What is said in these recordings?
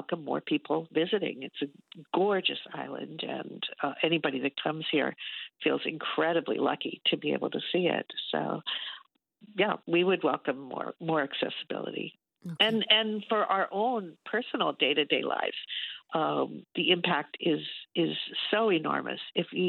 welcome more people visiting. It's a gorgeous island, and anybody that comes here feels incredibly lucky to be able to see it. So, yeah, we would welcome more accessibility. Okay. And for our own personal day-to-day lives, the impact is so enormous.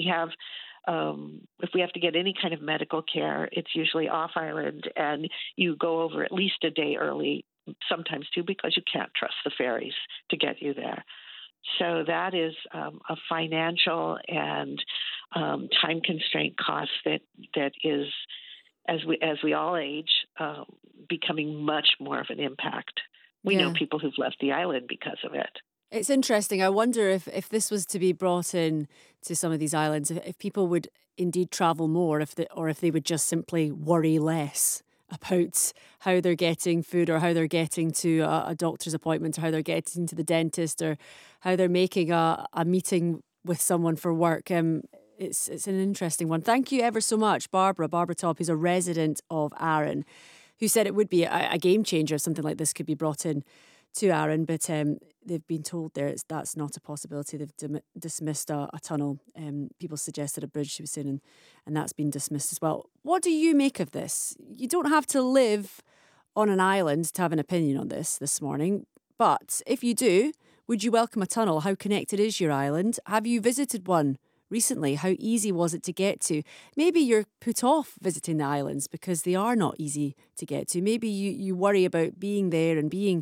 If we have to get any kind of medical care, it's usually off island, and you go over at least a day early, sometimes two, because you can't trust the ferries to get you there. So that is a financial and time constraint cost that is, as we all age, becoming much more of an impact. We know Yeah. people who've left the island because of it. It's interesting. I wonder if this was to be brought in to some of these islands, if people would indeed travel more, or if they would just simply worry less about how they're getting food, or how they're getting to a doctor's appointment, or how they're getting to the dentist, or how they're making a meeting with someone for work. It's an interesting one. Thank you ever so much, Barbara Top, who's a resident of Arran, who said it would be a game changer if something like this could be brought in to Arran, but they've been told that's not a possibility. They've dismissed a tunnel. People suggested a bridge, she was saying, and that's been dismissed as well. What do you make of this? You don't have to live on an island to have an opinion on this morning, but if you do, would you welcome a tunnel? How connected is your island? Have you visited one recently? How easy was it to get to? Maybe you're put off visiting the islands because they are not easy to get to. Maybe you worry about being there and being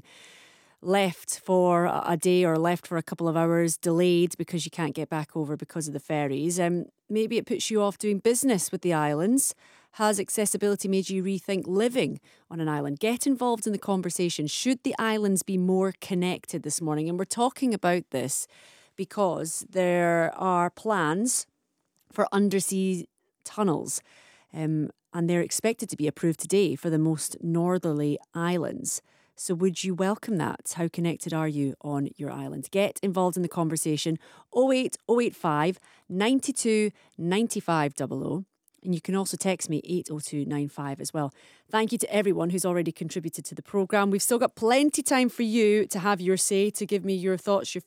left for a day, or left for a couple of hours, delayed because you can't get back over because of the ferries. Maybe it puts you off doing business with the islands. Has accessibility made you rethink living on an island? Get involved in the conversation. Should the islands be more connected this morning? And we're talking about this because there are plans for undersea tunnels, and they're expected to be approved today for the most northerly islands. So would you welcome that? How connected are you on your island? Get involved in the conversation. 08085 92 95 00. And you can also text me 80295 as well. Thank you to everyone who's already contributed to the programme. We've still got plenty time for you to have your say, to give me your thoughts, your